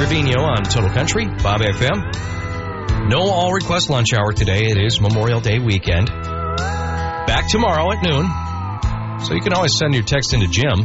Trevino on Total Country, Bob FM. No all request lunch hour today. It is Memorial Day weekend. Back tomorrow at noon. So you can always send your text into Jim.